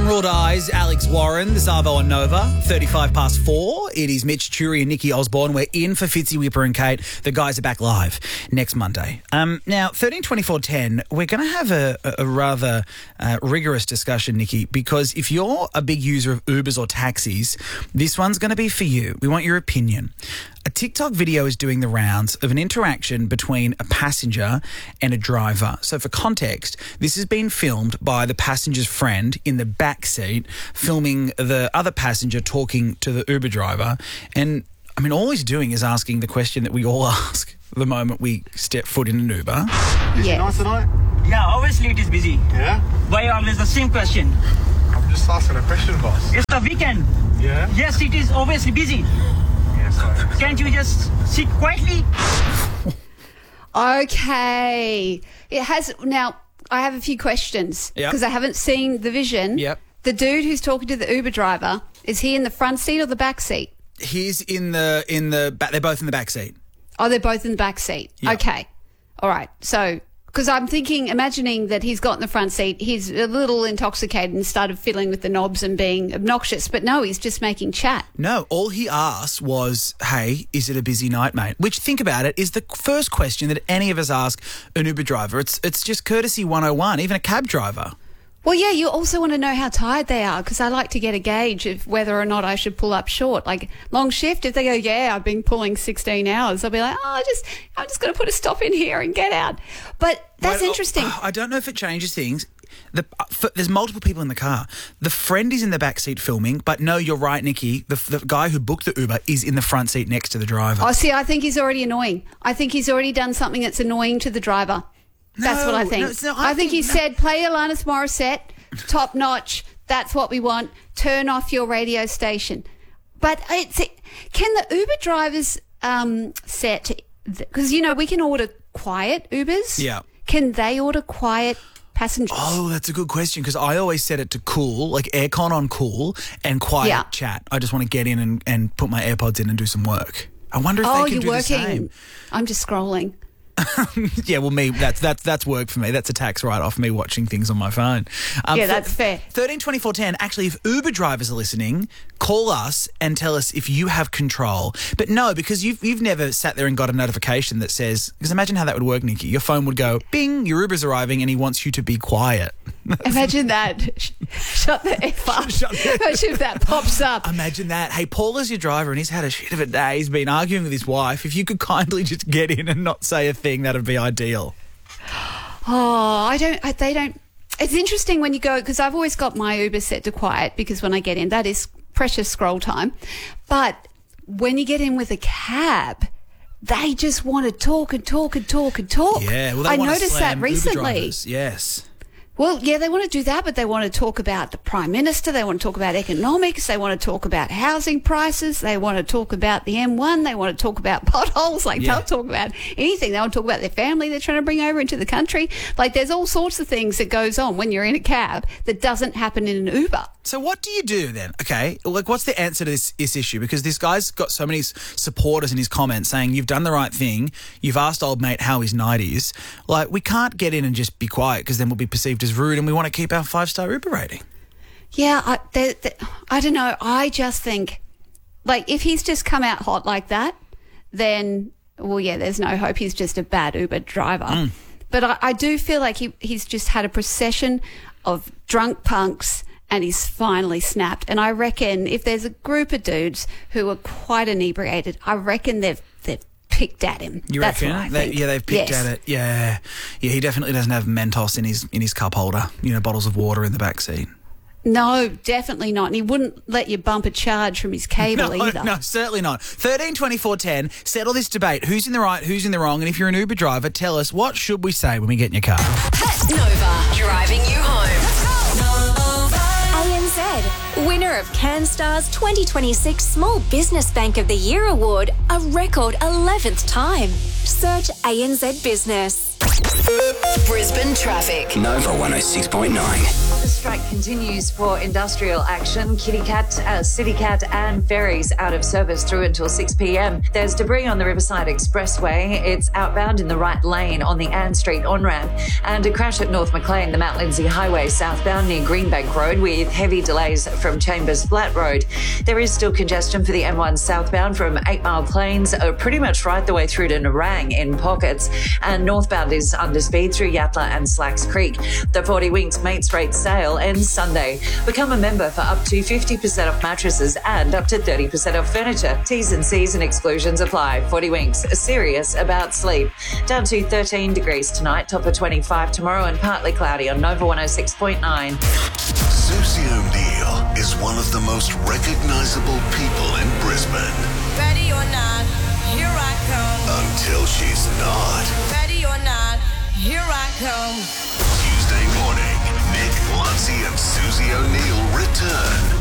Emerald Eyes, Alex Warren, the Zavo on Nova, 35 past 4. It is Mitch Jury and Nikki Osborne. We're in for Fitzy, Whipper and Kate. The guys are back live next Monday. Now, 13-24-10, we're going to have a rather rigorous discussion, Nikki, because if you're a big user of Ubers or taxis, this one's going to be for you. We want your opinion. A TikTok video is doing the rounds of an interaction between a passenger and a driver. So for context, this has been filmed by the passenger's friend in the back seat, filming the other passenger talking to the Uber driver. And, I mean, all he's doing is asking the question that we all ask the moment we step foot in an Uber. Is it nice tonight? Yeah, obviously it is busy. Yeah? Why always the same question? I'm just asking a question, boss. It's the weekend. Yeah? Yes, it is obviously busy. Yeah, sorry. Can't you just sit quietly? Okay. It has now. I have a few questions because I haven't seen the vision. Yep. The dude who's talking to the Uber driver, is he in the front seat or the back seat? He's in the back. They're both in the back seat. Oh, they're both in the back seat. Yep. Okay. All right. So, because I'm imagining that he's got in the front seat, he's a little intoxicated and started fiddling with the knobs and being obnoxious. But no, he's just making chat. No, all he asked was, hey, is it a busy night, mate? Which, think about it, is the first question that any of us ask an Uber driver. It's just courtesy 101, even a cab driver. Well, yeah, you also want to know how tired they are because I like to get a gauge of whether or not I should pull up short. Like long shift, if they go, yeah, I've been pulling 16 hours, I'll be like, I'm just going to put a stop in here and get out. But that's interesting. I don't know if it changes things. There's multiple people in the car. The friend is in the back seat filming, but no, you're right, Nikki. The guy who booked the Uber is in the front seat next to the driver. Oh, see, I think he's already annoying. I think he's already done something that's annoying to the driver. That's what I think. I think he said, play Alanis Morissette, top notch, that's what we want, turn off your radio station. But can the Uber drivers set, because, you know, we can order quiet Ubers. Yeah. Can they order quiet passengers? Oh, that's a good question because I always set it to cool, like aircon on cool and quiet chat. I just want to get in and put my AirPods in and do some work. I wonder if they can do the same. I'm just scrolling. Yeah, well, that's work for me. That's a tax write-off, me watching things on my phone. Yeah, that's fair. 13-24-10, actually, if Uber drivers are listening, call us and tell us if you have control. But no, because you've never sat there and got a notification that says, because imagine how that would work, Nikki. Your phone would go, bing, your Uber's arriving and he wants you to be quiet. Imagine that. Shut the F up. Imagine if that pops up. Imagine that. Hey, Paul is your driver and he's had a shit of a day. He's been arguing with his wife. If you could kindly just get in and not say a thing, that'd be ideal. Oh, they don't. It's interesting when you go, because I've always got my Uber set to quiet because when I get in, that is precious scroll time. But when you get in with a cab, they just want to talk and talk and talk and talk. Yeah, well, they I want to noticed slam that recently. Uber drivers. Yes. Well, yeah, they want to do that, but they want to talk about the Prime Minister. They want to talk about economics. They want to talk about housing prices. They want to talk about the M1. They want to talk about potholes. They'll talk about anything. They want to talk about their family they're trying to bring over into the country. Like, there's all sorts of things that goes on when you're in a cab that doesn't happen in an Uber. So what do you do then? Okay, like what's the answer to this issue? Because this guy's got so many supporters in his comments saying you've done the right thing. You've asked old mate how his night is. Like, we can't get in and just be quiet because then we'll be perceived as rude and we want to keep our 5-star Uber rating. Yeah, I don't know. I just think, like, if he's just come out hot like that, then, well, yeah, there's no hope. He's just a bad Uber driver. But I do feel like he's just had a procession of drunk punks and he's finally snapped. And I reckon if there's a group of dudes who are quite inebriated, I reckon they've picked at him. You That's reckon? what I think. They've picked at it. Yeah, he definitely doesn't have Mentos in his cup holder. You know, bottles of water in the back seat. No, definitely not. And he wouldn't let you bump a charge from his cable either. No, certainly not. 13-24-10, settle this debate. Who's in the right, who's in the wrong? And if you're an Uber driver, tell us, what should we say when we get in your car? Pet Nova, driving you home. ANZ, winner of CanStar's 2026 Small Business Bank of the Year Award, a record 11th time. Search ANZ Business. Brisbane traffic. Nova 106.9. The strike continues for industrial action. CityCat and ferries out of service through until 6 p.m. There's debris on the Riverside Expressway. It's outbound in the right lane on the Ann Street on-ramp. And a crash at North Maclean, the Mount Lindesay Highway southbound near Greenbank Road, with heavy delays from Chambers Flat Road. There is still congestion for the M1 southbound from 8 Mile Plains, pretty much right the way through to Nerang in pockets. And northbound is under speed through Yatala and Slacks Creek. The 40 Winks Mates Rate sale ends Sunday. Become a member for up to 50% off mattresses and up to 30% off furniture. T's and C's and exclusions apply. 40 Winks, serious about sleep. Down to 13 degrees tonight, top of 25 tomorrow, and partly cloudy on Nova 106.9. Susie O'Neill is one of the most recognisable people in Brisbane. Ready or not, here I come. Until she's not. Ready or not, here I come. Tuesday morning, Nick, Lunsey and Susie O'Neill return